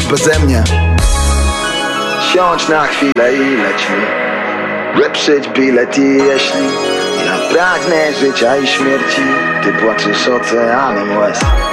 beze mnie. Siądź na chwilę i leć mi, wyprzyć bilet i jeśli ja pragnę życia i śmierci, ty płaczesz oceanem łez.